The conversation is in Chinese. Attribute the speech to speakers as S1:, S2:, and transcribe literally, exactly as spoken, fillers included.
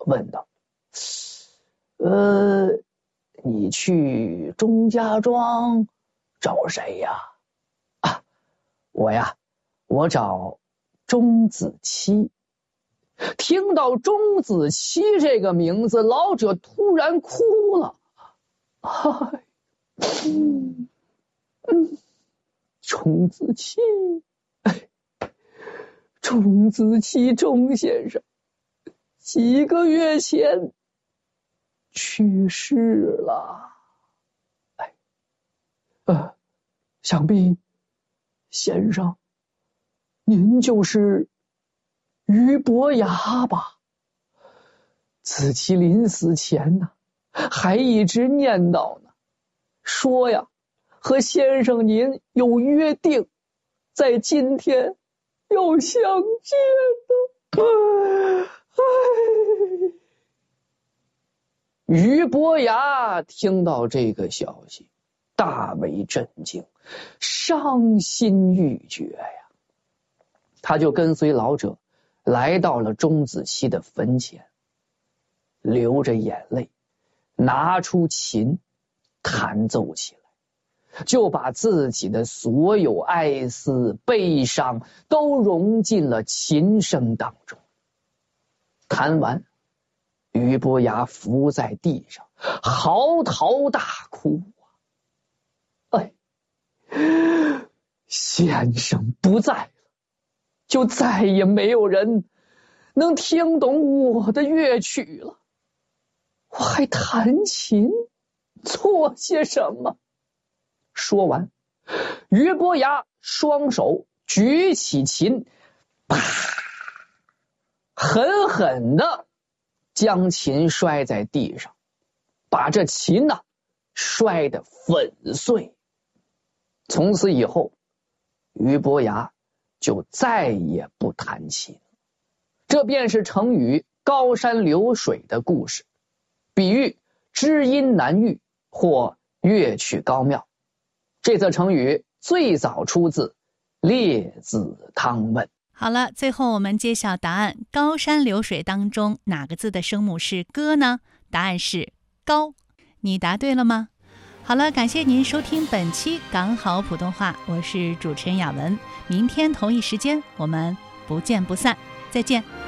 S1: 问道：“呃，你去钟家庄找谁呀？”“啊，我呀，我找钟子期。”听到钟子期这个名字，老者突然哭了。哎，嗯嗯，钟子期，哎，钟子期，钟先生，几个月前去世了。哎，呃，想必先生，您就是俞伯牙吧？子期临死前呢，还一直念叨呢，说呀，和先生您有约定，在今天要相见的。哎，俞伯牙听到这个消息，大为震惊，伤心欲绝呀。他就跟随老者来到了钟子期的坟前，流着眼泪，拿出琴弹奏起来，就把自己的所有哀思悲伤都融进了琴声当中。弹完，俞伯牙伏在地上嚎啕大哭啊！哎，先生不在了，就再也没有人能听懂我的乐曲了。我还弹琴做些什么？说完，俞伯牙双手举起琴，啪，狠狠地将琴摔在地上，把这琴呢、啊、摔得粉碎。从此以后，俞伯牙就再也不弹琴。这便是成语高山流水的故事，比喻知音难遇或乐曲高妙。这则成语最早出自《列子汤问》。
S2: 好了，最后我们揭晓答案。高山流水当中哪个字的声母是歌呢？答案是高。你答对了吗？好了，感谢您收听本期港好普通话，我是主持人雅文。明天同一时间我们不见不散，再见。